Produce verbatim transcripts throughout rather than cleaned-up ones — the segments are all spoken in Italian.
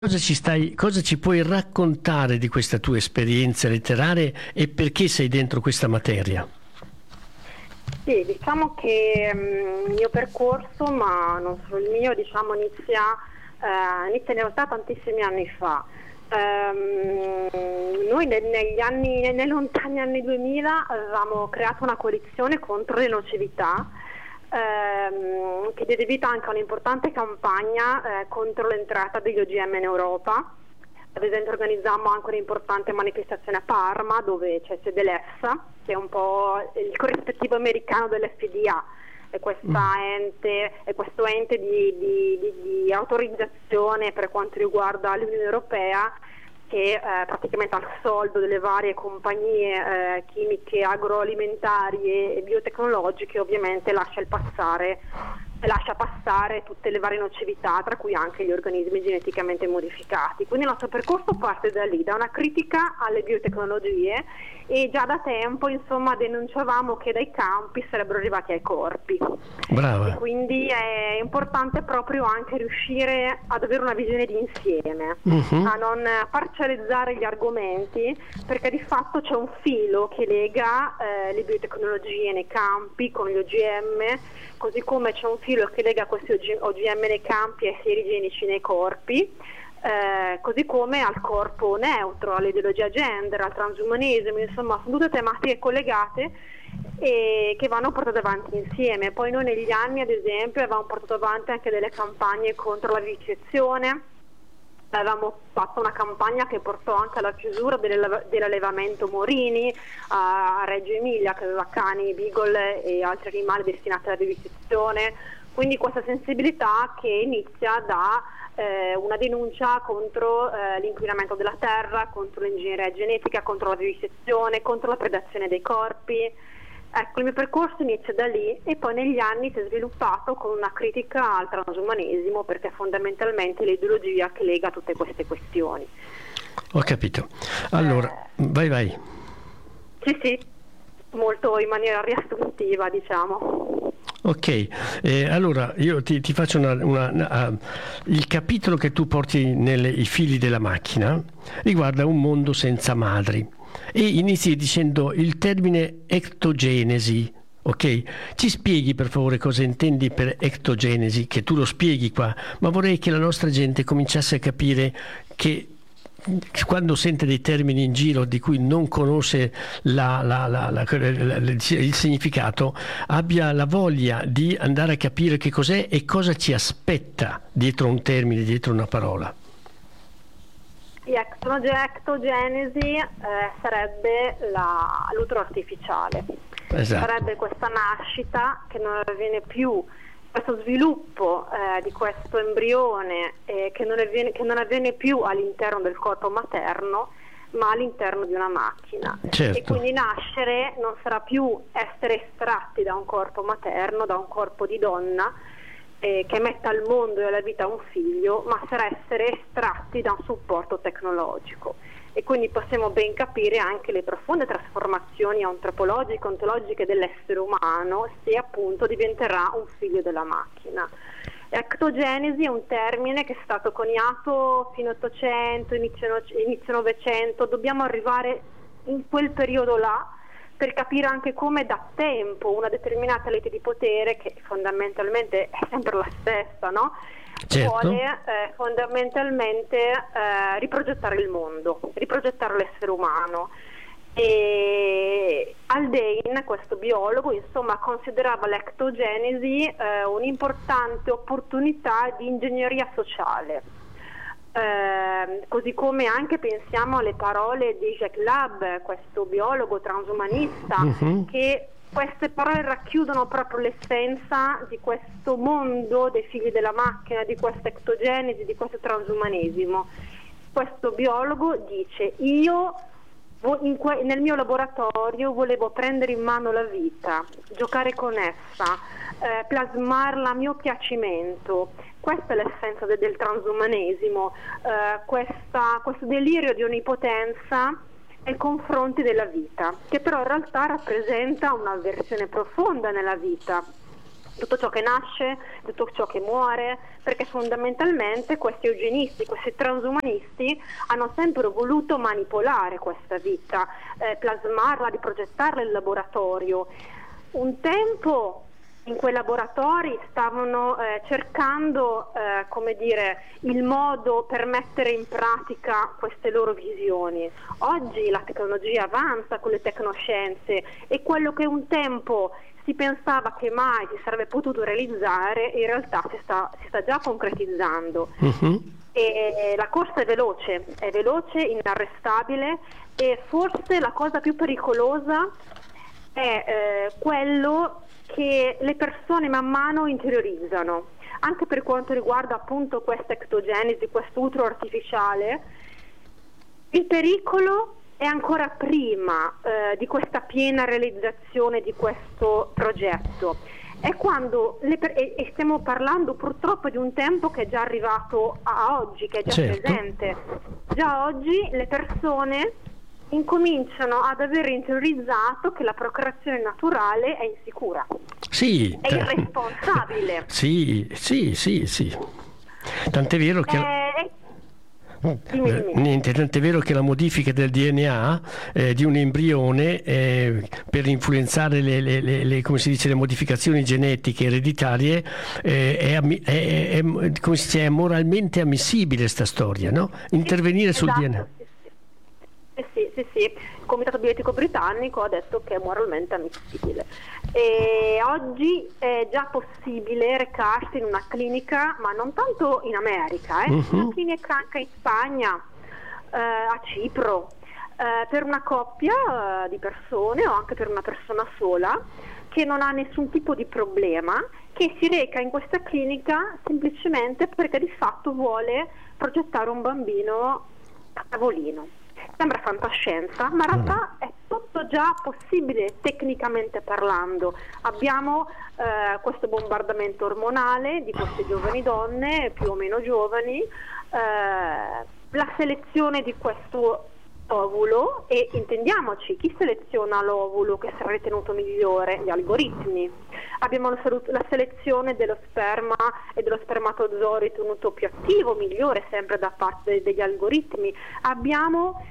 Cosa ci stai, cosa ci puoi raccontare di questa tua esperienza letteraria e perché sei dentro questa materia? Sì, diciamo che mm, il mio percorso, ma non solo il mio, diciamo inizia, eh, inizia in realtà tantissimi anni fa. Ehm, noi ne- negli anni, nei lontani anni duemila avevamo creato una coalizione contro le nocività, ehm, che diede vita anche a un'importante campagna eh, contro l'entrata degli O G M in Europa. Ad esempio organizzammo anche un'importante manifestazione a Parma, dove c'è sede l'EFSA, che è un po' il corrispettivo americano dell'F D A, è, questa ente, è questo ente di, di, di, di autorizzazione per quanto riguarda l'Unione Europea, che eh, praticamente al soldo delle varie compagnie eh, chimiche, agroalimentari e, e biotecnologiche, ovviamente lascia il passare lascia passare tutte le varie nocività, tra cui anche gli organismi geneticamente modificati. Quindi il nostro percorso parte da lì, da una critica alle biotecnologie, e già da tempo insomma denunciavamo che dai campi sarebbero arrivati ai corpi. Brava. E quindi è importante proprio anche riuscire ad avere una visione di insieme, Mhm. a non parcellizzare gli argomenti, perché di fatto c'è un filo che lega eh, le biotecnologie nei campi con gli O G M, così come c'è un filo che lega questi O G M nei campi ai seri igienici nei corpi, eh, così come al corpo neutro, all'ideologia gender, al transumanesimo. Insomma sono tutte tematiche collegate e che vanno portate avanti insieme. Poi noi negli anni, ad esempio, avevamo portato avanti anche delle campagne contro la vivisezione. Avevamo fatto una campagna che portò anche alla chiusura dell'alleva- dell'allevamento Morini a Reggio Emilia, che aveva cani, beagle e altri animali destinati alla vivisezione. Quindi questa sensibilità che inizia da eh, una denuncia contro eh, l'inquinamento della terra, contro l'ingegneria genetica, contro la vivisezione, contro la predazione dei corpi. Ecco, il mio percorso inizia da lì e poi negli anni si è sviluppato con una critica al transumanesimo, perché è fondamentalmente l'ideologia che lega tutte queste questioni. Ho capito. Allora, Eh, vai vai. sì, sì, molto in maniera riassuntiva, diciamo. Ok, eh, allora io ti, ti faccio una, una- una- uh, il capitolo che tu porti nei fili della macchina riguarda un mondo senza madri e inizi dicendo il termine ectogenesi. Ok, ci spieghi per favore cosa intendi per ectogenesi, che tu lo spieghi qua, ma vorrei che la nostra gente cominciasse a capire che quando sente dei termini in giro di cui non conosce la- la- la- la- la- il significato, abbia la voglia di andare a capire che cos'è e cosa ci aspetta dietro un termine, dietro una parola. Sì, ectogenesi eh, sarebbe la- l'utero artificiale, Esatto. sarebbe questa nascita che non avviene più, questo sviluppo eh, di questo embrione eh, che, non avviene, che non avviene più all'interno del corpo materno, ma all'interno di una macchina. Certo. E quindi nascere non sarà più essere estratti da un corpo materno, da un corpo di donna eh, che metta al mondo e alla vita un figlio, ma sarà essere estratti da un supporto tecnologico. E quindi possiamo ben capire anche le profonde trasformazioni antropologiche, ontologiche dell'essere umano, se appunto diventerà un figlio della macchina. Ectogenesi è un termine che è stato coniato fino all'Ottocento, inizio, inizio Novecento. Dobbiamo arrivare in quel periodo là per capire anche come da tempo una determinata elite di potere, che fondamentalmente è sempre la stessa, no? Certo. Vuole eh, fondamentalmente eh, riprogettare il mondo, riprogettare l'essere umano. E Haldane, questo biologo, insomma, considerava l'ectogenesi eh, un'importante opportunità di ingegneria sociale. Eh, così come anche pensiamo alle parole di Jacques Lab, questo biologo transumanista, Mhm. che queste parole racchiudono proprio l'essenza di questo mondo dei figli della macchina, di questa ectogenesi, di questo transumanesimo. Questo biologo dice: io vo- in que- nel mio laboratorio volevo prendere in mano la vita, giocare con essa, eh, plasmarla a mio piacimento. Questa è l'essenza de- del transumanesimo, eh, questa- questo delirio di onnipotenza nei confronti della vita, che però in realtà rappresenta un'avversione profonda nella vita, tutto ciò che nasce, tutto ciò che muore, perché fondamentalmente questi eugenisti, questi transumanisti hanno sempre voluto manipolare questa vita, eh, plasmarla, riprogettarla in laboratorio. Un tempo in quei laboratori stavano eh, cercando eh, come dire, il modo per mettere in pratica queste loro visioni. Oggi la tecnologia avanza con le tecnoscienze e quello che un tempo si pensava che mai si sarebbe potuto realizzare in realtà si sta, si sta già concretizzando. Uh-huh. E la corsa è veloce, è veloce, inarrestabile, e forse la cosa più pericolosa è eh, quello che le persone man mano interiorizzano, anche per quanto riguarda appunto questa ectogenesi, questo utero artificiale. Il pericolo è ancora prima eh, di questa piena realizzazione di questo progetto. È quando le per- e, e stiamo parlando purtroppo di un tempo che è già arrivato a oggi, che è già certo. presente. Già oggi le persone incominciano ad aver interiorizzato che la procreazione naturale è insicura, sì, è irresponsabile. Sì, sì, sì, sì. Tant'è vero che... Eh, Dimmi, dimmi. Niente, tant'è vero che la modifica del D N A eh, di un embrione eh, per influenzare le, le, le, le, come si dice, le modificazioni genetiche ereditarie eh, è, è, è, come si dice, è moralmente ammissibile sta storia, no? Intervenire sì, sul esatto. D N A. Eh sì, sì, sì, il Comitato Bioetico Britannico ha detto che è moralmente ammissibile. E oggi è già possibile recarsi in una clinica, ma non tanto in America, eh, uh-huh. una clinica anche in Spagna, eh, a Cipro, eh, per una coppia eh, di persone o anche per una persona sola che non ha nessun tipo di problema, che si reca in questa clinica semplicemente perché di fatto vuole progettare un bambino a tavolino. Sembra fantascienza, ma in realtà è tutto già possibile tecnicamente parlando. Abbiamo eh, questo bombardamento ormonale di queste giovani donne, più o meno giovani, eh, la selezione di questo ovulo, e intendiamoci, chi seleziona l'ovulo che sarà ritenuto migliore? Gli algoritmi. Abbiamo la, la selezione dello sperma e dello spermatozoo ritenuto più attivo, migliore, sempre da parte degli algoritmi. Abbiamo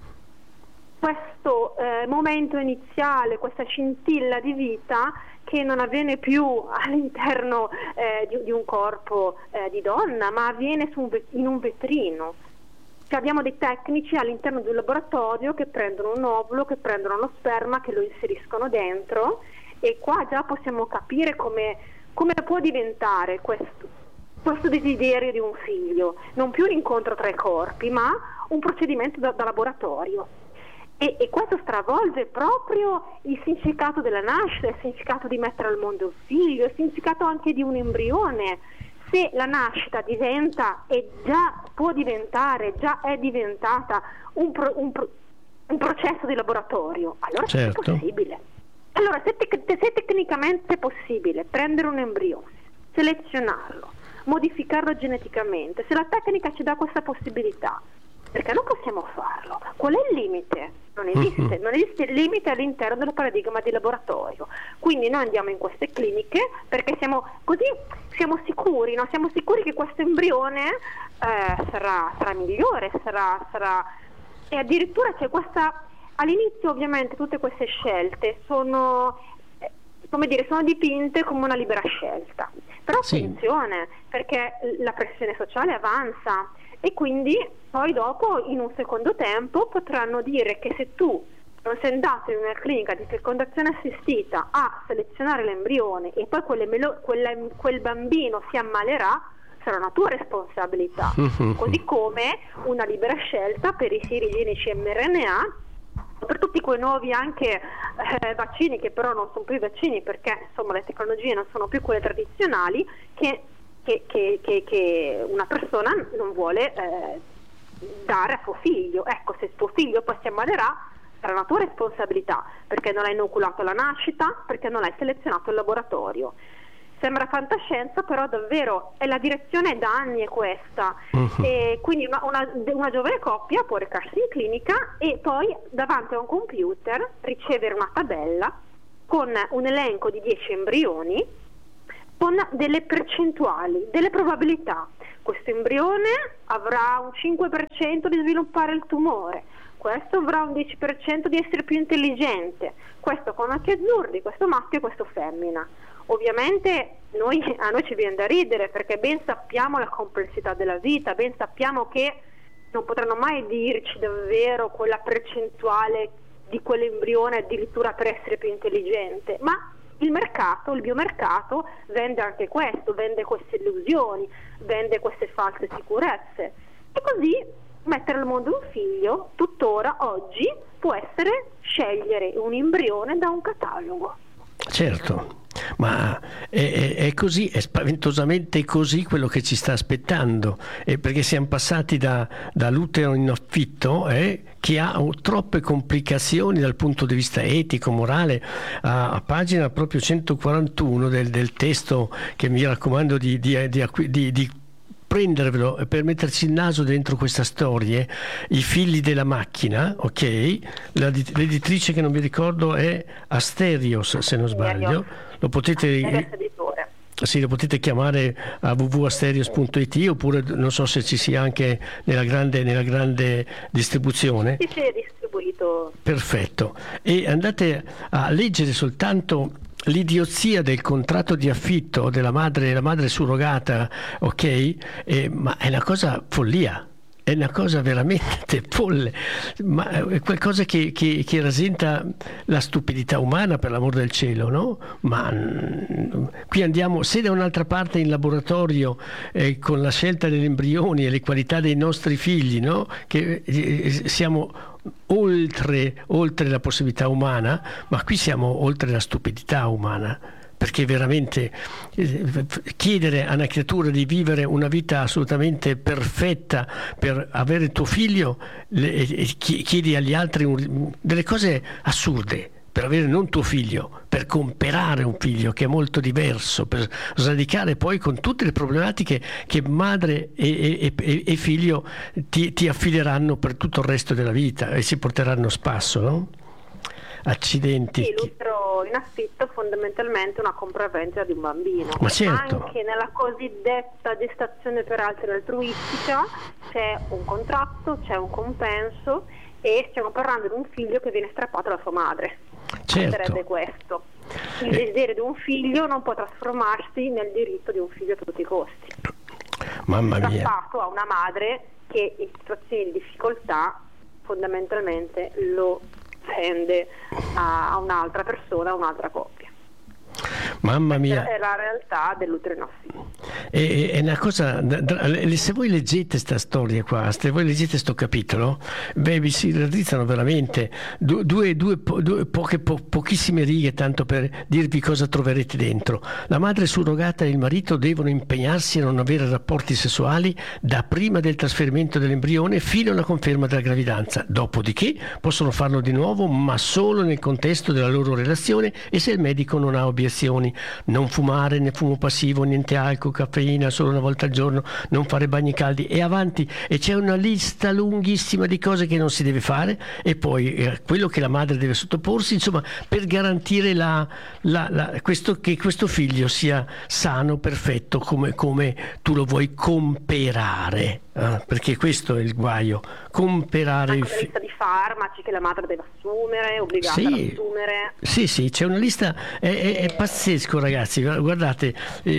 questo eh, momento iniziale, questa scintilla di vita che non avviene più all'interno eh, di, di un corpo eh, di donna, ma avviene su un, in un vetrino. Cioè abbiamo dei tecnici all'interno di un laboratorio che prendono un ovulo, che prendono lo sperma, che lo inseriscono dentro, e qua già possiamo capire come, come può diventare questo, questo desiderio di un figlio, non più un incontro tra i corpi, ma un procedimento da, da laboratorio. E, e questo stravolge proprio il significato della nascita, il significato di mettere al mondo un figlio, il significato anche di un embrione. Se la nascita diventa, e già può diventare, già è diventata un, pro, un, pro, un processo di laboratorio, allora certo. è possibile. Allora, se, tec- se è tecnicamente possibile prendere un embrione, selezionarlo, modificarlo geneticamente, se la tecnica ci dà questa possibilità, perché non possiamo farlo? Qual è il limite? Non esiste, non esiste il limite all'interno del paradigma di laboratorio. Quindi noi andiamo in queste cliniche perché siamo così, siamo sicuri, no? Siamo sicuri che questo embrione eh, sarà, sarà migliore, sarà, sarà... e addirittura c'è questa, all'inizio ovviamente tutte queste scelte sono, eh, come dire, sono dipinte come una libera scelta. Però sì. attenzione, perché la pressione sociale avanza. E quindi poi dopo, in un secondo tempo, potranno dire che se tu non sei andato in una clinica di fecondazione assistita a selezionare l'embrione e poi quelle melo- quelle, quel bambino si ammalerà, sarà una tua responsabilità. Così come una libera scelta per i siri genici mRNA, per tutti quei nuovi anche eh, vaccini, che però non sono più vaccini perché insomma le tecnologie non sono più quelle tradizionali, che Che, che, che, che una persona non vuole eh, dare a suo figlio. Ecco, se tuo figlio poi si ammalerà, sarà una tua responsabilità, perché non l'hai inoculato alla nascita, perché non l'hai selezionato in laboratorio. Sembra fantascienza, però davvero è la direzione da anni è questa. Uh-huh. E quindi una, una, una giovane coppia può recarsi in clinica e poi davanti a un computer ricevere una tabella con un elenco di dieci embrioni con delle percentuali, delle probabilità. Questo embrione avrà un cinque per cento di sviluppare il tumore, questo avrà un dieci per cento di essere più intelligente, questo con occhi azzurri, questo maschio e questo femmina. Ovviamente noi, a noi ci viene da ridere, perché ben sappiamo la complessità della vita, ben sappiamo che non potranno mai dirci davvero quella percentuale di quell'embrione addirittura per essere più intelligente, ma il mercato, il biomercato vende anche questo, vende queste illusioni, vende queste false sicurezze, e così mettere al mondo un figlio tuttora oggi può essere scegliere un embrione da un catalogo. Certo, ma è, è, è così, è spaventosamente così quello che ci sta aspettando, eh, perché siamo passati da, dall'utero in affitto, eh, che ha troppe complicazioni dal punto di vista etico, morale, a, a pagina proprio centoquarantuno del, del testo, che mi raccomando di, di, di, di, di prendervelo per metterci il naso dentro questa storia, I figli della macchina, ok? La, l'editrice che non mi ricordo è Asterios, se non sbaglio. Lo potete, sì, lo potete chiamare a w w w punto asterios punto i t, oppure non so se ci sia anche nella grande, nella grande distribuzione. Sì, sì, è distribuito. Perfetto. E andate a leggere soltanto l'idiozia del contratto di affitto della madre, la madre surrogata, ok? Eh, ma è una cosa follia. È una cosa veramente folle, ma è qualcosa che, che, che rasenta la stupidità umana, per l'amor del cielo, no? Ma mh, qui andiamo, se da un'altra parte in laboratorio, eh, con la scelta degli embrioni e le qualità dei nostri figli, no? Che eh, siamo oltre, oltre la possibilità umana, ma qui siamo oltre la stupidità umana. Perché veramente eh, chiedere a una creatura di vivere una vita assolutamente perfetta per avere il tuo figlio, le, e chiedi agli altri un, delle cose assurde per avere non tuo figlio, per comprare un figlio che è molto diverso, per sradicare poi con tutte le problematiche che madre e, e, e figlio ti, ti affideranno per tutto il resto della vita e si porteranno a spasso, no? Accidenti. Sì, l'utero in affitto fondamentalmente è una compravendita di un bambino. Ma certo. Anche nella cosiddetta gestazione per altri altruistica c'è un contratto, c'è un compenso, e stiamo parlando di un figlio che viene strappato dalla sua madre. Certo. Sarebbe questo. Il eh. desiderio di un figlio non può trasformarsi nel diritto di un figlio a tutti i costi. Mamma mia. Strappato a una madre che in situazioni di difficoltà fondamentalmente lo vende a un'altra persona, a un'altra coppia. Mamma mia. È la realtà dell'utero in affitto. È, è una cosa, se voi leggete questa storia qua, se voi leggete questo capitolo, beh, vi si raddrizzano veramente due, due, due, due poche, po, pochissime righe, tanto per dirvi cosa troverete dentro. La madre surrogata e il marito devono impegnarsi a non avere rapporti sessuali da prima del trasferimento dell'embrione fino alla conferma della gravidanza, dopodiché possono farlo di nuovo, ma solo nel contesto della loro relazione e se il medico non ha obiezioni. Non fumare, né fumo passivo, niente alcol, caffeina, solo una volta al giorno, non fare bagni caldi e avanti, e c'è una lista lunghissima di cose che non si deve fare, e poi eh, quello che la madre deve sottoporsi, insomma, per garantire la, la, la, questo, che questo figlio sia sano, perfetto, come, come tu lo vuoi comperare, eh? Perché questo è il guaio, comperare anche il una figlio. lista di farmaci che la madre deve assumere, obbligata sì, ad assumere. Sì, sì, c'è una lista, è, è, è pazzesco, ragazzi, guardate,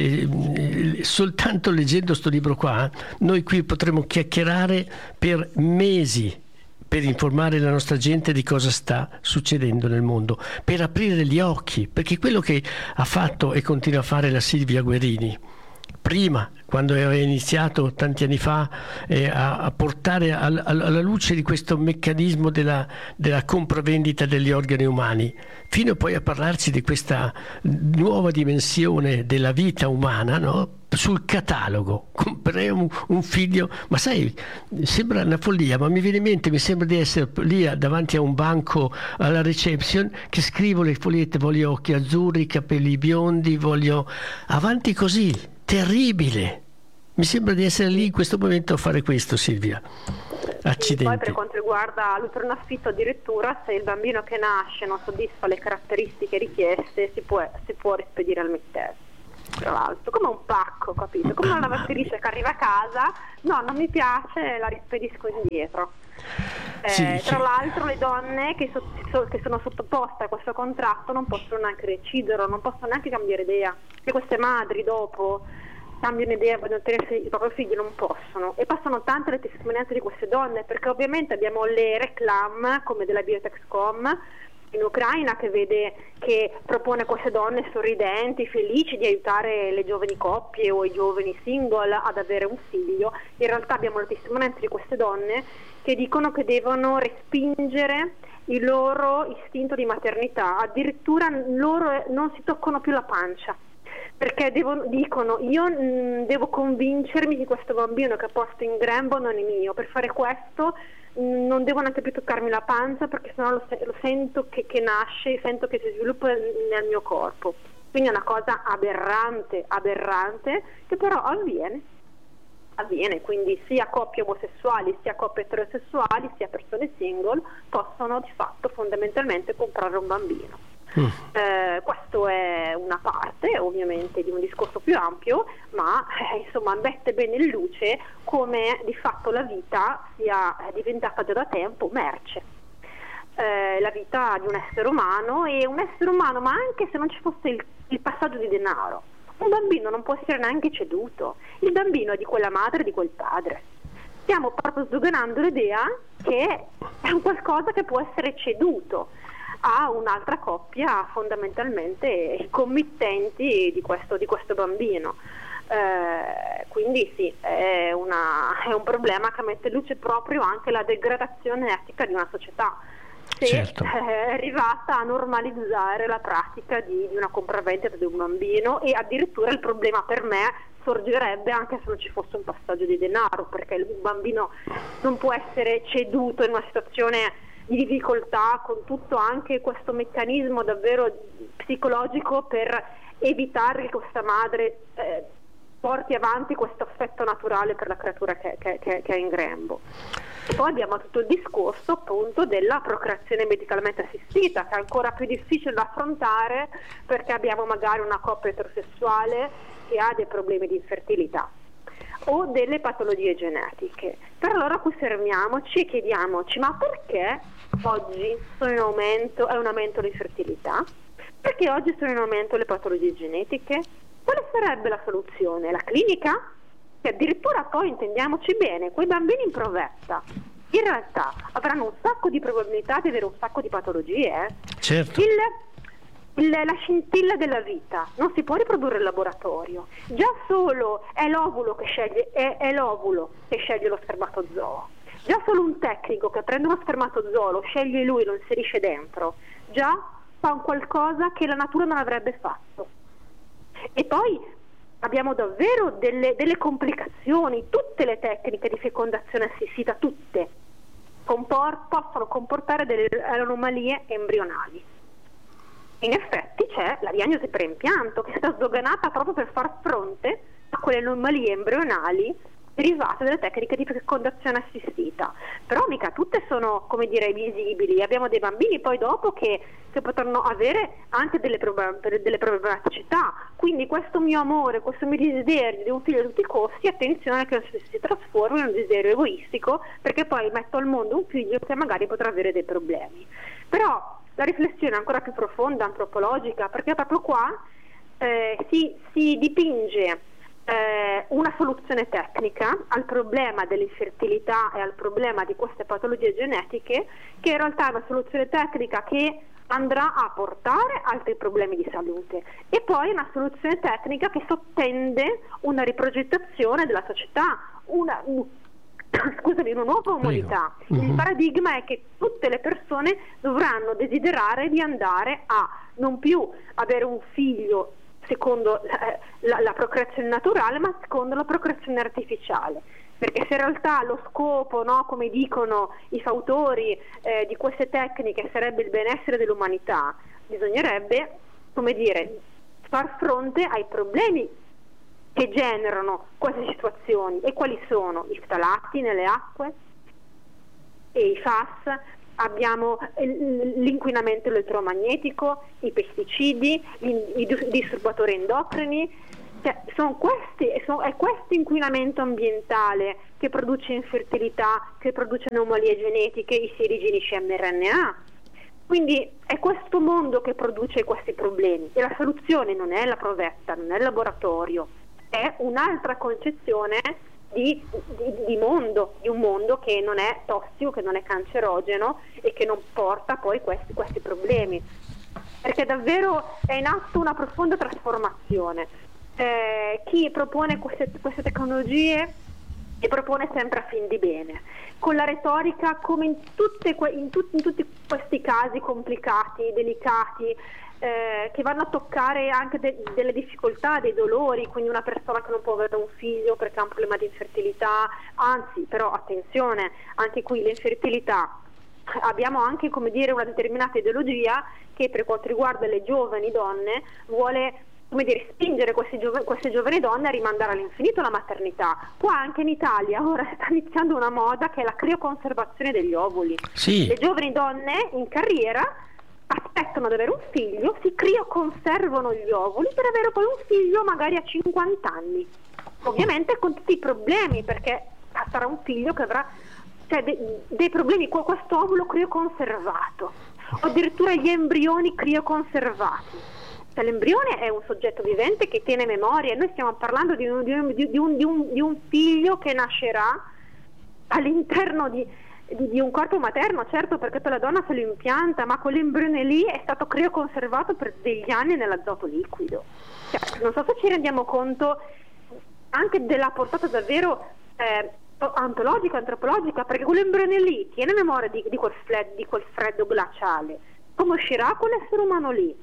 eh, soltanto leggendo sto libro qua, noi qui potremo chiacchierare per mesi per informare la nostra gente di cosa sta succedendo nel mondo, per aprire gli occhi, perché quello che ha fatto e continua a fare la Silvia Guerini, prima, quando aveva iniziato tanti anni fa eh, a, a portare al, alla luce di questo meccanismo della, della compravendita degli organi umani, fino poi a parlarci di questa nuova dimensione della vita umana, no? Sul catalogo, comprare un, un figlio, ma sai, sembra una follia, ma mi viene in mente, mi sembra di essere lì davanti a un banco alla reception che scrivo le fogliette, voglio occhi azzurri, capelli biondi, voglio avanti così, terribile. Mi sembra di essere lì in questo momento a fare questo, Silvia. Accidenti. Poi per quanto riguarda l'utero in affitto, addirittura se il bambino che nasce non soddisfa le caratteristiche richieste si può, si può rispedire al mittero. tra l'altro, come un pacco, capito? Come una lavatrice che arriva a casa, no, non mi piace, la rispedisco indietro. Eh, Sì, tra sì. l'altro le donne che, so- so- che sono sottoposte a questo contratto non possono neanche decidere, non possono neanche cambiare idea, e queste madri dopo cambiano idea, vogliono tenersi i propri figli, non possono, e passano tante le testimonianze di queste donne, perché ovviamente abbiamo le reclam come della Biotexcom in Ucraina, che vede, che propone a queste donne sorridenti, felici di aiutare le giovani coppie o i giovani single ad avere un figlio. In realtà abbiamo le testimonianze di queste donne che dicono che devono respingere il loro istinto di maternità, addirittura loro non si toccano più la pancia, perché devono, dicono io mh, devo convincermi che questo bambino che ho posto in grembo non è mio, per fare questo mh, non devo neanche più toccarmi la pancia, perché sennò lo, lo sento che, che nasce, sento che si sviluppa nel mio corpo. Quindi è una cosa aberrante, aberrante, che però avviene, avviene, quindi sia coppie omosessuali, sia coppie eterosessuali, sia persone single possono di fatto fondamentalmente comprare un bambino. Mm. Eh, questo è una parte ovviamente di un discorso più ampio, ma eh, insomma mette bene in luce come di fatto la vita sia diventata già da tempo merce, eh, la vita di un essere umano, e un essere umano, ma anche se non ci fosse il, il passaggio di denaro, un bambino non può essere neanche ceduto, il bambino è di quella madre e di quel padre. Stiamo proprio sdoganando l'idea che è un qualcosa che può essere ceduto a un'altra coppia, fondamentalmente i committenti di questo, di questo bambino. Eh, quindi sì, è, una, è un problema che mette in luce proprio anche la degradazione etica di una società, se certo. è arrivata a normalizzare la pratica di, di una compravendita di un bambino, e addirittura il problema per me sorgerebbe anche se non ci fosse un passaggio di denaro, perché un bambino non può essere ceduto in una situazione di difficoltà, con tutto anche questo meccanismo davvero psicologico per evitare che questa madre eh, porti avanti questo affetto naturale per la creatura che, che, che, che è in grembo. E poi abbiamo tutto il discorso appunto della procreazione medicalmente assistita, che è ancora più difficile da affrontare, perché abbiamo magari una coppia eterosessuale che ha dei problemi di infertilità o delle patologie genetiche. Per allora qui fermiamoci e chiediamoci: ma perché oggi sono in aumento, è un aumento l'infertilità? Perché oggi sono in aumento le patologie genetiche? Quale sarebbe la soluzione? La clinica? Che addirittura poi, intendiamoci bene, quei bambini in provetta in realtà avranno un sacco di probabilità di avere un sacco di patologie. Eh? Certo. Il, il, la scintilla della vita non si può riprodurre in laboratorio. Già solo è l'ovulo che sceglie, è, è l'ovulo che sceglie lo spermatozoo. Già solo un tecnico che prende uno spermatozoo, lo sceglie lui, lo inserisce dentro, già fa un qualcosa che la natura non avrebbe fatto. E poi abbiamo davvero delle, delle complicazioni. Tutte le tecniche di fecondazione assistita, tutte, compor- possono comportare delle anomalie embrionali. In effetti c'è la diagnosi preimpianto, che è stata sdoganata proprio per far fronte a quelle anomalie embrionali derivate dalle tecniche di fecondazione assistita. Però mica tutte sono, come dire, visibili. Abbiamo dei bambini poi dopo che, che potranno avere anche delle, prob- delle problematicità. Quindi questo mio amore, questo mio desiderio di un figlio a tutti i costi, attenzione che si, si trasforma in un desiderio egoistico, perché poi metto al mondo un figlio che magari potrà avere dei problemi. Però la riflessione è ancora più profonda, antropologica, perché proprio qua eh, si, si dipinge Eh, una soluzione tecnica al problema dell'infertilità e al problema di queste patologie genetiche, che in realtà è una soluzione tecnica che andrà a portare altri problemi di salute, e poi una soluzione tecnica che sottende una riprogettazione della società, una, scusami, una nuova umanità. Mm-hmm. Il paradigma è che tutte le persone dovranno desiderare di andare a non più avere un figlio secondo eh, la, la procreazione naturale, ma secondo la procreazione artificiale, perché se in realtà lo scopo, no, come dicono i fautori eh, di queste tecniche, sarebbe il benessere dell'umanità, bisognerebbe, come dire, far fronte ai problemi che generano queste situazioni. E quali sono? I ftalati nelle acque e i F A S, abbiamo l'inquinamento elettromagnetico, i pesticidi, i disturbatori endocrini. Cioè, sono questi, sono, è questo inquinamento ambientale che produce infertilità, che produce anomalie genetiche, i sierigenici mRNA. Quindi è questo mondo che produce questi problemi, e la soluzione non è la provetta, non è il laboratorio, è un'altra concezione di, di, di mondo, di un mondo che non è tossico, che non è cancerogeno e che non porta poi questi, questi problemi. Perché davvero è in atto una profonda trasformazione. Eh, chi propone queste, queste tecnologie e propone sempre a fin di bene, con la retorica come in, tutte que- in, tut- in tutti questi casi complicati, delicati, eh, che vanno a toccare anche de- delle difficoltà, dei dolori, quindi una persona che non può avere un figlio perché ha un problema di infertilità, anzi però attenzione, anche qui l'infertilità, abbiamo anche, come dire, una determinata ideologia che per quanto riguarda le giovani donne vuole, come dire, spingere queste, giov- queste giovani donne a rimandare all'infinito la maternità. Qua anche in Italia ora sta iniziando una moda che è la crioconservazione degli ovuli. Sì. Le giovani donne in carriera aspettano ad avere un figlio, si crioconservano gli ovuli per avere poi un figlio magari a cinquanta anni. Ovviamente con tutti i problemi, perché sarà un figlio che avrà, cioè, de- dei problemi con questo ovulo crioconservato, o addirittura gli embrioni crioconservati. L'embrione è un soggetto vivente che tiene memoria, noi stiamo parlando di un, di un, di un, di un, di un figlio che nascerà all'interno di, di, di un corpo materno, certo, perché poi la donna se lo impianta, ma quell'embrione lì è stato crioconservato per degli anni nell'azoto liquido. Cioè, non so se ci rendiamo conto anche della portata davvero eh, ontologica, antropologica, perché quell'embrione lì tiene memoria di, di, quel fred, di quel freddo glaciale. Come uscirà quell'essere umano lì?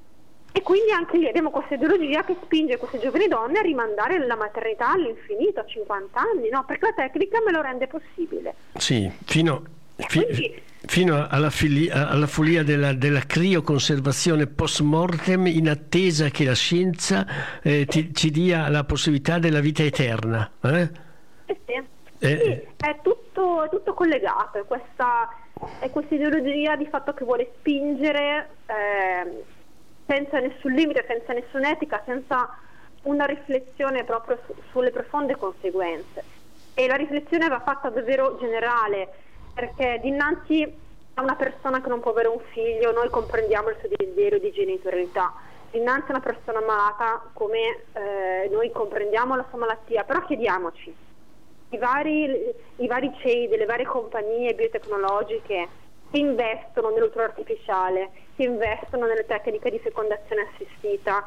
E quindi anche lì abbiamo questa ideologia che spinge queste giovani donne a rimandare la maternità all'infinito, a cinquanta anni, no? Perché la tecnica me lo rende possibile. Sì, fino, fi, quindi, fino alla, fili, alla follia della, della crioconservazione post mortem, in attesa che la scienza eh, ti, ci dia la possibilità della vita eterna. Eh? Eh sì. Eh. Sì, è tutto, è tutto collegato, è questa, è questa ideologia di fatto che vuole spingere eh, senza nessun limite, senza nessuna etica, senza una riflessione proprio su, sulle profonde conseguenze. E la riflessione va fatta davvero generale, perché dinanzi a una persona che non può avere un figlio noi comprendiamo il suo desiderio di genitorialità, dinanzi a una persona malata come eh, noi comprendiamo la sua malattia, però chiediamoci, i vari, i vari C E I delle varie compagnie biotecnologiche che investono nell'utero artificiale, che investono nelle tecniche di fecondazione assistita,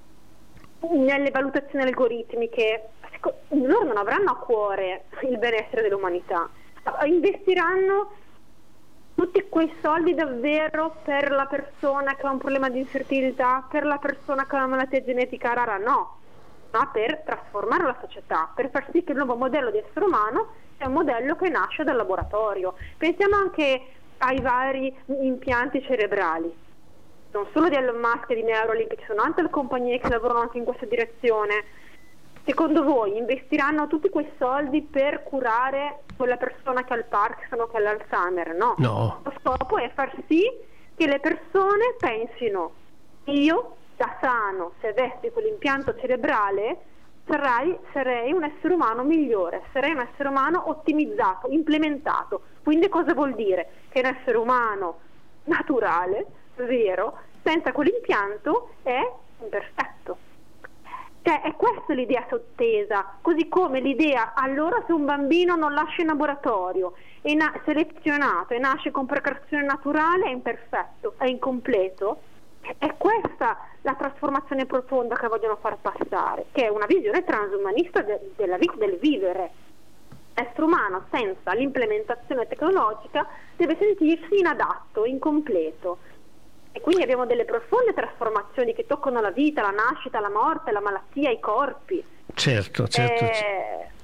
nelle valutazioni algoritmiche, loro non avranno a cuore il benessere dell'umanità, investiranno tutti quei soldi davvero per la persona che ha un problema di infertilità, per la persona che ha una malattia genetica rara? No, ma per trasformare la società, per far sì che il nuovo modello di essere umano sia un modello che nasce dal laboratorio. Pensiamo anche ai vari impianti cerebrali, non solo di Elon Musk e di Neuralink, ci sono altre compagnie che lavorano anche in questa direzione. Secondo voi investiranno tutti quei soldi per curare quella persona che ha il Parkinson o che ha l'Alzheimer? No. No. Lo scopo è far sì che le persone pensino: io da sano, se avessi quell'impianto cerebrale, sarai, sarei un essere umano migliore, sarei un essere umano ottimizzato, implementato. Quindi cosa vuol dire? Che un essere umano naturale, vero, senza quell'impianto è imperfetto. Cioè è questa l'idea sottesa, così come l'idea, allora se un bambino non lascia in laboratorio, è na- selezionato e nasce con procreazione naturale, è imperfetto, è incompleto. È questa la trasformazione profonda che vogliono far passare, che è una visione transumanista de- della vita, del vivere. L'essere umano senza l'implementazione tecnologica deve sentirsi inadatto, incompleto. E quindi abbiamo delle profonde trasformazioni che toccano la vita, la nascita, la morte, la malattia, i corpi. Certo, certo. Eh,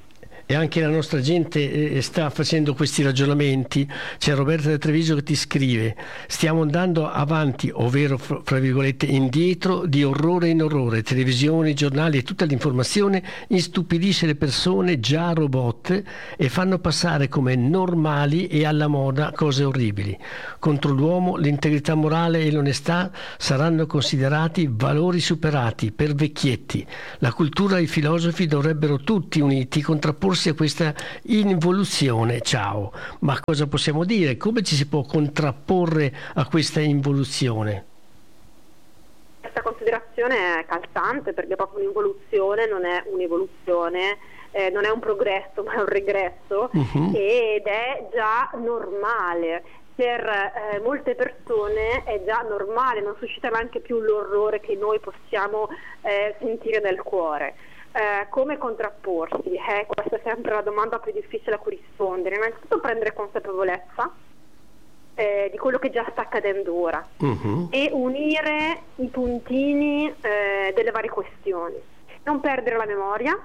e anche la nostra gente eh, sta facendo questi ragionamenti. C'è Roberta da Treviso che ti scrive: stiamo andando avanti, ovvero fra virgolette indietro, di orrore in orrore. Televisioni, giornali e tutta l'informazione istupidisce le persone già robot e fanno passare come normali e alla moda cose orribili. Contro l'uomo l'integrità morale e l'onestà saranno considerati valori superati per vecchietti. La cultura e i filosofi dovrebbero tutti uniti contrapporsi a questa involuzione. Ciao. Ma cosa possiamo dire? Come ci si può contrapporre a questa involuzione? Questa considerazione è calzante, perché proprio un'involuzione non è un'evoluzione, eh, non è un progresso ma è un regresso, uh-huh. ed è già normale. Per eh, molte persone è già normale, non suscita neanche più l'orrore che noi possiamo eh, sentire nel cuore. Eh, come contrapporsi? Eh, questa è sempre la domanda più difficile a cui rispondere. Innanzitutto prendere consapevolezza eh, di quello che già sta accadendo ora, uh-huh. e unire i puntini eh, delle varie questioni. Non perdere la memoria,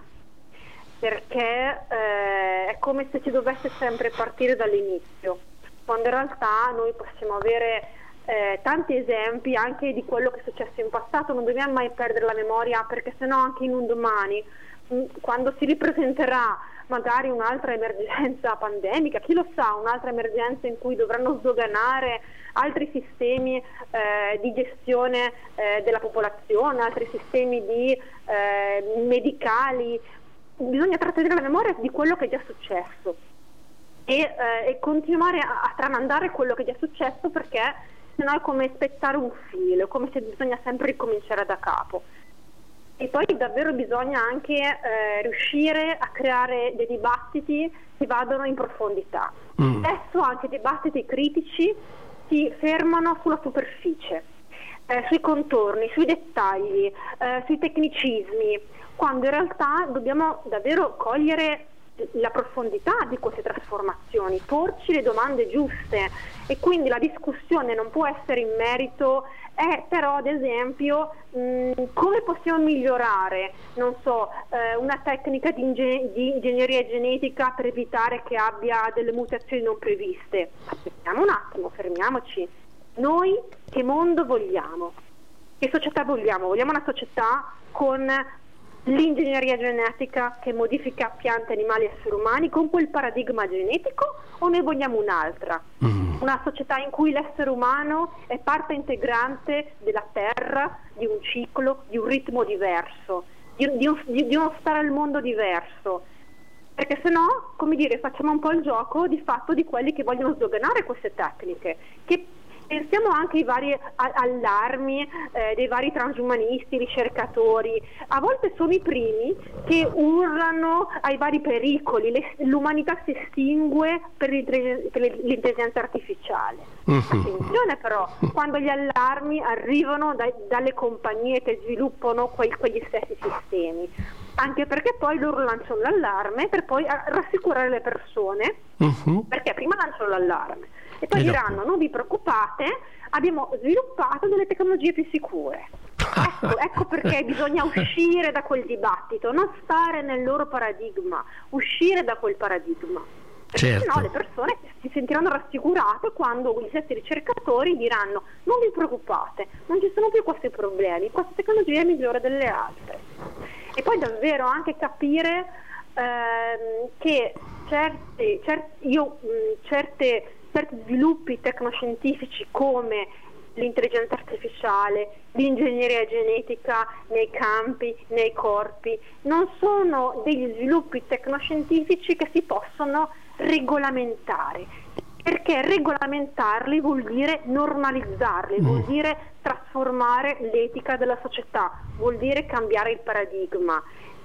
perché eh, è come se si dovesse sempre partire dall'inizio, quando in realtà noi possiamo avere eh, tanti esempi anche di quello che è successo in passato. Non dobbiamo mai perdere la memoria, perché sennò anche in un domani, mh, quando si ripresenterà magari un'altra emergenza pandemica, chi lo sa, un'altra emergenza in cui dovranno sdoganare altri sistemi eh, di gestione eh, della popolazione, altri sistemi di eh, medicali, bisogna trattenere la memoria di quello che è già successo e, eh, e continuare a, a tramandare quello che è già successo, perché sennò è come spezzare un filo, è come se bisogna sempre ricominciare da capo. E poi davvero bisogna anche eh, riuscire a creare dei dibattiti che vadano in profondità. Mm. Spesso anche dibattiti critici si fermano sulla superficie, eh, sui contorni, sui dettagli, eh, sui tecnicismi, quando in realtà dobbiamo davvero cogliere la profondità di queste trasformazioni, porci le domande giuste, e quindi la discussione non può essere in merito, è però ad esempio mh, come possiamo migliorare, non so, eh, una tecnica di, inge- di ingegneria genetica per evitare che abbia delle mutazioni non previste. Aspettiamo un attimo, fermiamoci. Noi che mondo vogliamo? Che società vogliamo? Vogliamo una società con l'ingegneria genetica che modifica piante, animali e esseri umani con quel paradigma genetico, o noi vogliamo un'altra? Mm. Una società in cui l'essere umano è parte integrante della terra, di un ciclo, di un ritmo diverso, di, di, un, di, di uno stare al mondo diverso, perché se no, come dire, facciamo un po' il gioco di fatto di quelli che vogliono sdoganare queste tecniche, che pensiamo anche ai vari allarmi eh, dei vari transumanisti, ricercatori. A volte sono i primi che urlano ai vari pericoli. Le, l'umanità si estingue per, per l'intelligenza artificiale. Uh-huh. Attenzione però, quando gli allarmi arrivano dai, dalle compagnie che sviluppano quei, quegli stessi sistemi. Anche perché poi loro lanciano l'allarme per poi rassicurare le persone, uh-huh. perché prima lanciano l'allarme e poi e diranno dopo: non vi preoccupate, abbiamo sviluppato delle tecnologie più sicure. Ecco, ecco perché bisogna uscire da quel dibattito, non stare nel loro paradigma, uscire da quel paradigma. Perché certo. sennò le persone si sentiranno rassicurate quando gli stessi ricercatori diranno: non vi preoccupate, non ci sono più questi problemi, questa tecnologia è migliore delle altre. E poi davvero anche capire ehm, che certi, certi, io, mh, certe, certi sviluppi tecnoscientifici come l'intelligenza artificiale, l'ingegneria genetica nei campi, nei corpi, non sono degli sviluppi tecnoscientifici che si possono regolamentare, perché regolamentarli vuol dire normalizzarli, mm. vuol dire trasformare l'etica della società, vuol dire cambiare il paradigma,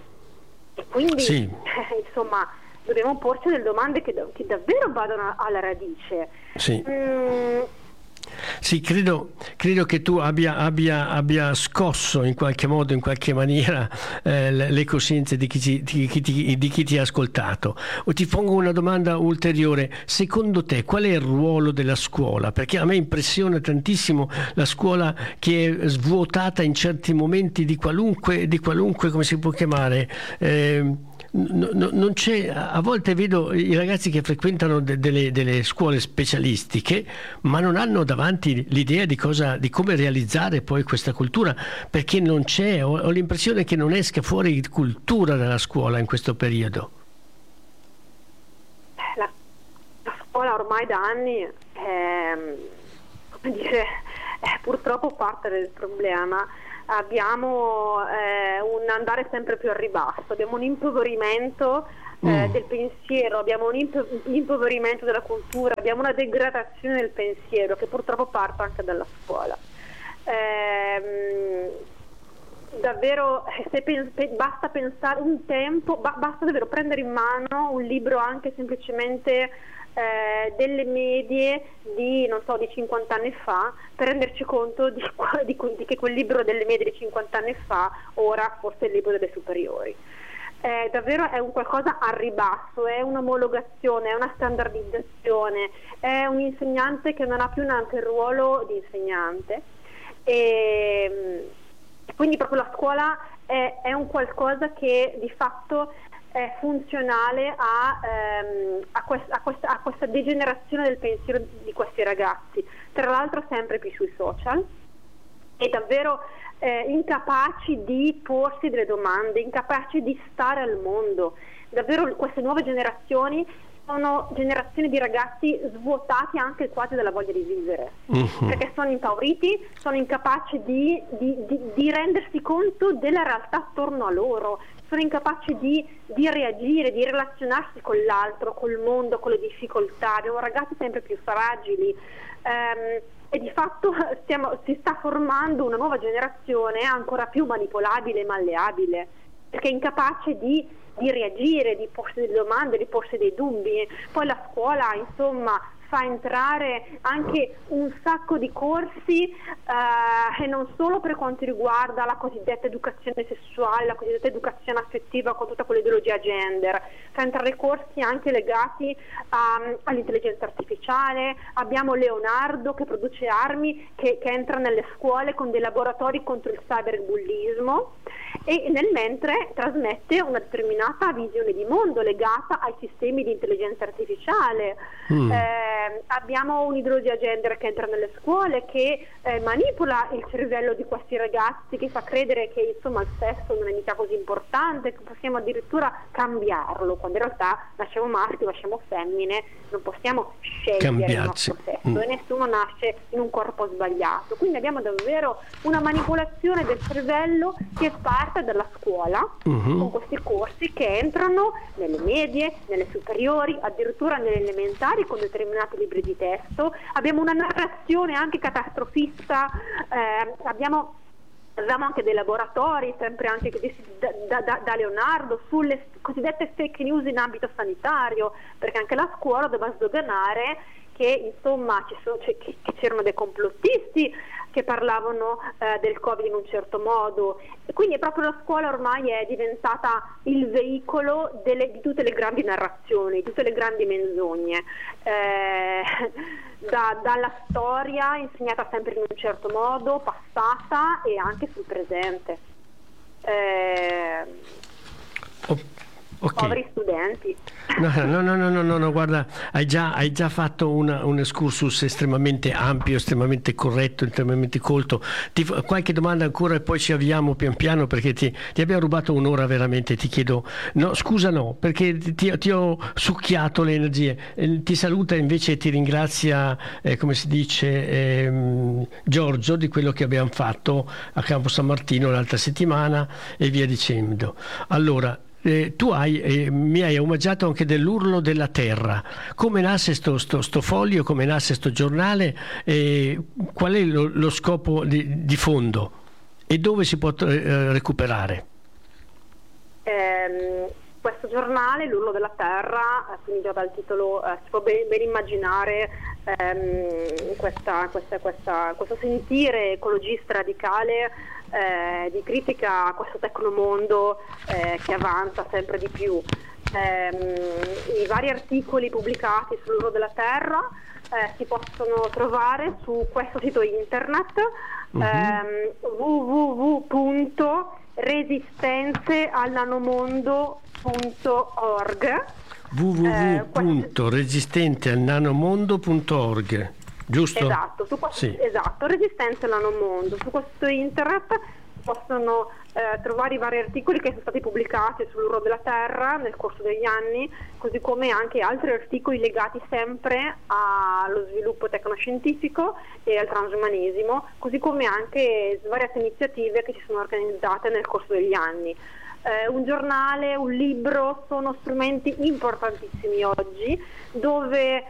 e quindi sì. eh, insomma dobbiamo porci delle domande che, che davvero vadano alla radice. Sì. Mm. Sì, credo, credo che tu abbia, abbia, abbia scosso in qualche modo, in qualche maniera, eh, le coscienze di chi, ti, di, chi ti, di chi ti ha ascoltato. O ti pongo una domanda ulteriore: secondo te qual è il ruolo della scuola? Perché a me impressiona tantissimo la scuola che è svuotata in certi momenti di qualunque, di qualunque come si può chiamare, eh, no, no, non c'è, a volte vedo i ragazzi che frequentano de, delle, delle scuole specialistiche, ma non hanno davanti l'idea di cosa, di come realizzare poi questa cultura, perché non c'è, ho, ho l'impressione che non esca fuori cultura dalla scuola in questo periodo. La, la scuola ormai da anni è, come dire, è purtroppo parte del problema. Abbiamo eh, un andare sempre più al ribasso, abbiamo un impoverimento eh, mm. del pensiero, abbiamo un impo- impoverimento della cultura, abbiamo una degradazione del pensiero che purtroppo parte anche dalla scuola. Ehm, davvero se pen- basta pensare un tempo, ba- basta davvero prendere in mano un libro anche semplicemente Eh, delle medie di non so di cinquanta anni fa per renderci conto di, di, di che quel libro delle medie di cinquanta anni fa ora fosse il libro delle superiori. Eh, davvero è un qualcosa a ribasso, è un'omologazione, è una standardizzazione, è un insegnante che non ha più neanche il ruolo di insegnante e quindi proprio la scuola è, è un qualcosa che di fatto è funzionale a, ehm, a, quest- a, questa, a questa degenerazione del pensiero di questi ragazzi, tra l'altro sempre più sui social, e davvero eh, incapaci di porsi delle domande, incapaci di stare al mondo. Davvero queste nuove generazioni sono generazioni di ragazzi svuotati anche quasi dalla voglia di vivere, uh-huh. perché sono impauriti, sono incapaci di, di, di, di rendersi conto della realtà attorno a loro, sono incapaci di, di reagire, di relazionarsi con l'altro, col mondo, con le difficoltà. Abbiamo ragazzi sempre più fragili ehm, e di fatto stiamo, si sta formando una nuova generazione ancora più manipolabile e malleabile, perché è incapace di, di reagire, di porsi delle domande, di porsi dei dubbi. Poi la scuola, insomma, fa entrare anche un sacco di corsi eh, e non solo per quanto riguarda la cosiddetta educazione sessuale, la cosiddetta educazione affettiva con tutta quell'ideologia gender, fa entrare corsi anche legati um, all'intelligenza artificiale. Abbiamo Leonardo che produce armi, che, che entra nelle scuole con dei laboratori contro il cyberbullismo e nel mentre trasmette una determinata visione di mondo legata ai sistemi di intelligenza artificiale. Mm. Eh, abbiamo un'ideologia gender che entra nelle scuole, che eh, manipola il cervello di questi ragazzi, che fa credere che insomma il sesso non è mica così importante, che possiamo addirittura cambiarlo, quando in realtà nasciamo maschio, nasciamo femmine, non possiamo scegliere Cambiarci. il nostro sesso mm. e nessuno nasce in un corpo sbagliato. Quindi abbiamo davvero una manipolazione del cervello che parte dalla scuola, uh-huh. con questi corsi che entrano nelle medie, nelle superiori, addirittura nelle elementari con determinati libri di testo. Abbiamo una narrazione anche catastrofista, eh, abbiamo Abbiamo anche dei laboratori, sempre anche da, da, da Leonardo, sulle cosiddette fake news in ambito sanitario, perché anche la scuola doveva sdoganare che insomma ci sono, cioè, che, che c'erano dei complottisti che parlavano eh, del Covid in un certo modo, e quindi proprio la scuola ormai è diventata il veicolo delle, di tutte le grandi narrazioni, di tutte le grandi menzogne, eh, da, dalla storia insegnata sempre in un certo modo, passata e anche sul presente. Eh, oh. Okay. Poveri studenti. No, no, no, no, no, no, no, guarda, hai già, hai già fatto una, un excursus estremamente ampio, estremamente corretto, estremamente colto. Ti, qualche domanda ancora e poi ci avviamo pian piano, perché ti, ti abbiamo rubato un'ora veramente. Ti chiedo, no, scusa no, perché ti, ti ho succhiato le energie. Eh, ti saluta invece e ti ringrazia, eh, come si dice, eh, Giorgio, di quello che abbiamo fatto a Campo San Martino l'altra settimana e via dicendo. Allora, Eh, tu hai, eh, mi hai omaggiato anche dell'Urlo della Terra. Come nasce sto, sto, sto foglio, come nasce sto giornale, eh, qual è lo, lo scopo di, di fondo e dove si può eh, recuperare? Eh, questo giornale, l'Urlo della Terra, quindi già dal titolo eh, si può ben, ben immaginare ehm, questa, questa, questa, questo sentire ecologista radicale, Eh, di critica a questo tecnomondo eh, che avanza sempre di più. Eh, I vari articoli pubblicati sull'Urlo della Terra eh, si possono trovare su questo sito internet, uh-huh. eh, w w w punto resistenze al nanomondo punto org. w w w punto resistente al nanomondo punto org, giusto? Esatto, su questo, sì. esatto, Resistenze al nanomondo. Su questo internet possono eh, trovare i vari articoli che sono stati pubblicati sull'uso della Terra nel corso degli anni, così come anche altri articoli legati sempre allo sviluppo tecnoscientifico e al transumanesimo, così come anche svariate iniziative che si sono organizzate nel corso degli anni. Eh, un giornale, un libro sono strumenti importantissimi oggi, dove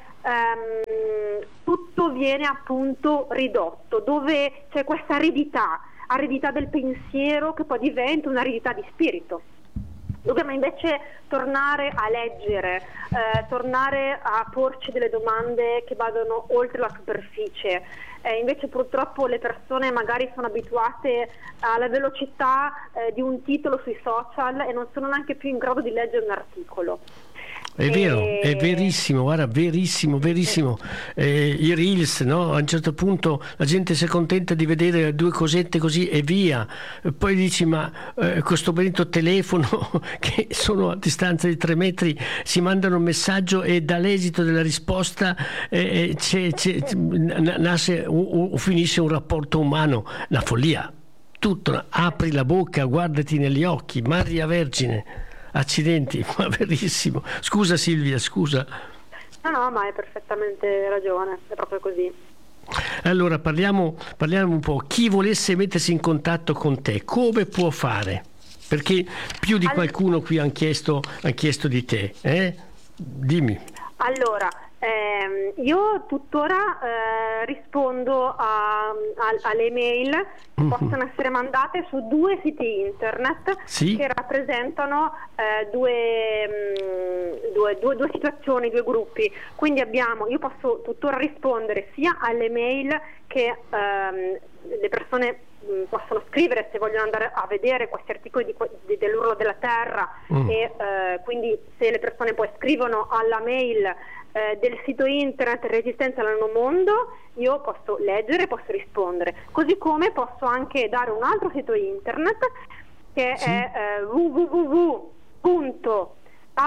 ehm, tutto viene appunto ridotto, dove c'è questa aridità, aridità del pensiero che poi diventa un'aridità di spirito. Dobbiamo invece tornare a leggere, eh, tornare a porci delle domande che vadano oltre la superficie. Eh, invece purtroppo le persone magari sono abituate alla velocità eh, di un titolo sui social e non sono neanche più in grado di leggere un articolo. È vero, è verissimo, guarda, verissimo, verissimo. Eh, I reels, no? A un certo punto la gente si accontenta di vedere due cosette così e via. Poi dici, ma eh, questo benedetto telefono che sono a distanza di tre metri, si mandano un messaggio e dall'esito della risposta eh, c'è, c'è, nasce o, o finisce un rapporto umano, la follia. Tutto, apri la bocca, guardati negli occhi, Maria Vergine. Accidenti, ma verissimo. Scusa Silvia, scusa. No, no, ma hai perfettamente ragione, è proprio così. Allora parliamo, parliamo un po'. Chi volesse mettersi in contatto con te, come può fare? Perché più di qualcuno qui ha chiesto, ha chiesto di te. Eh? Dimmi. Allora, ehm, io tuttora eh, rispondo a, a, alle email che mm-hmm. possono essere mandate su due siti internet sì. che rappresentano eh, due, mh, due, due, due situazioni, due gruppi. Quindi abbiamo, io posso tuttora rispondere sia alle mail che ehm, le persone possono scrivere se vogliono andare a vedere questi articoli di, di, dell'Urlo della Terra mm. e eh, quindi se le persone poi scrivono alla mail eh, del sito internet Resistenza al Nanomondo, io posso leggere, posso rispondere, così come posso anche dare un altro sito internet che sì. è eh, w w w punto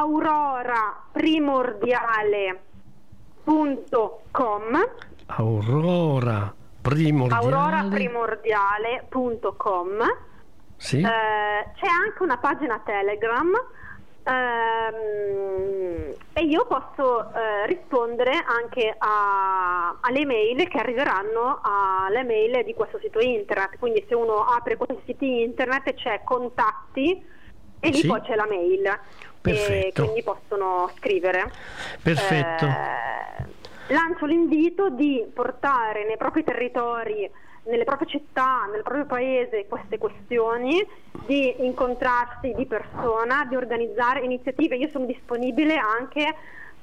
aurora primordiale punto com. Aurora Primordiale. aurora primordiale punto com. Sì. Eh, c'è anche una pagina Telegram ehm, e io posso eh, rispondere anche a, alle mail che arriveranno alle mail di questo sito internet. Quindi se uno apre questi siti internet c'è contatti e lì sì. poi c'è la mail. Perfetto. E quindi possono scrivere. Perfetto. Eh, lancio l'invito di portare nei propri territori, nelle proprie città, nel proprio paese queste questioni, di incontrarsi di persona, di organizzare iniziative. Io sono disponibile anche eh,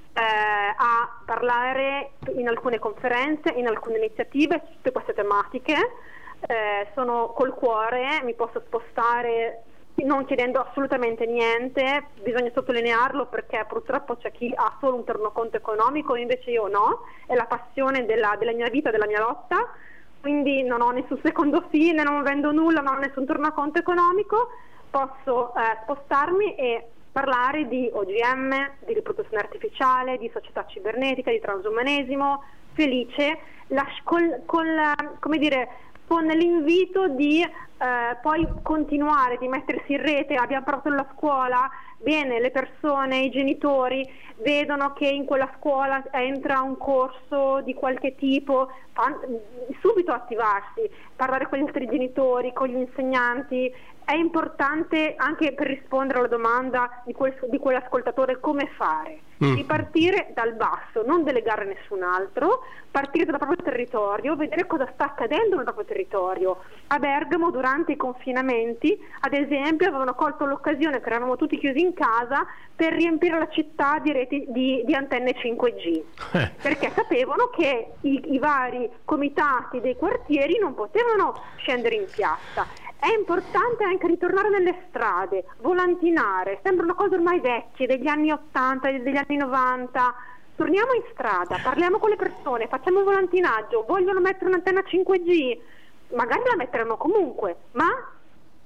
a parlare in alcune conferenze, in alcune iniziative su tutte queste tematiche. Eh, sono col cuore, mi posso spostare non chiedendo assolutamente niente. Bisogna sottolinearlo perché purtroppo c'è chi ha solo un tornaconto economico, invece io no, è la passione della, della mia vita, della mia lotta, quindi non ho nessun secondo fine, non vendo nulla, non ho nessun tornaconto economico, posso eh, spostarmi e parlare di O G M, di riproduzione artificiale, di società cibernetica, di transumanesimo, felice, la, col, col, come dire, con l'invito di eh, poi continuare, di mettersi in rete. Abbiamo parlato della scuola, bene, le persone, i genitori vedono che in quella scuola entra un corso di qualche tipo, fan, subito attivarsi, parlare con gli altri genitori, con gli insegnanti. È importante anche per rispondere alla domanda di, quel, di quell'ascoltatore come fare, mm. di partire dal basso, non delegare a nessun altro, partire dal proprio territorio, vedere cosa sta accadendo nel proprio territorio. A Bergamo durante i confinamenti, ad esempio, avevano colto l'occasione che eravamo tutti chiusi in casa per riempire la città di reti di, di antenne cinque G, eh. perché sapevano che i, i vari comitati dei quartieri non potevano scendere in piazza. È importante anche ritornare nelle strade, volantinare, sembra una cosa ormai vecchia, degli anni ottanta, degli anni novanta. Torniamo in strada, parliamo con le persone, facciamo volantinaggio, vogliono mettere un'antenna cinque G, magari la metteranno comunque, ma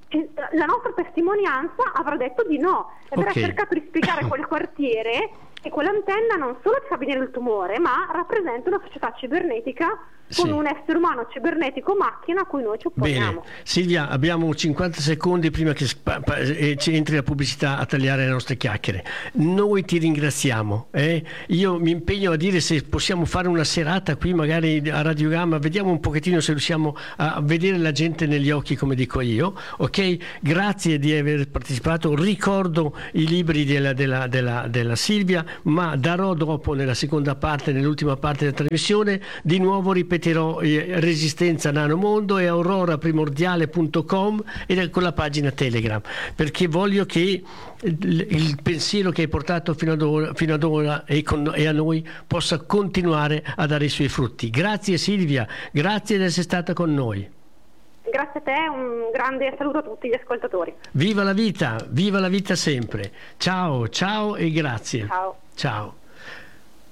la nostra testimonianza avrà detto di no e avrà Okay. cercato di spiegare a quel quartiere che quell'antenna non solo ti fa venire il tumore, ma rappresenta una società cibernetica con Sì. un essere umano cibernetico macchina a cui noi ci Bene, opponiamo. Silvia, abbiamo cinquanta secondi prima che spa- pa- eh, ci entri la pubblicità a tagliare le nostre chiacchiere. Noi ti ringraziamo. eh. Io mi impegno a dire se possiamo fare una serata qui magari a Radio Gamma, vediamo un pochettino se riusciamo a vedere la gente negli occhi come dico io. Ok? Grazie di aver partecipato. Ricordo i libri della, della, della, della Silvia, ma darò dopo nella seconda parte, nell'ultima parte della trasmissione, di nuovo ripeterò eh, Resistenza Nanomondo e aurora primordiale punto com e con la pagina Telegram, perché voglio che il, il pensiero che hai portato fino ad ora, fino ad ora e, con, e a noi possa continuare a dare i suoi frutti. Grazie Silvia, grazie di essere stata con noi. Grazie a te, un grande saluto a tutti gli ascoltatori. Viva la vita, viva la vita sempre. Ciao, ciao e grazie. Ciao. Ciao.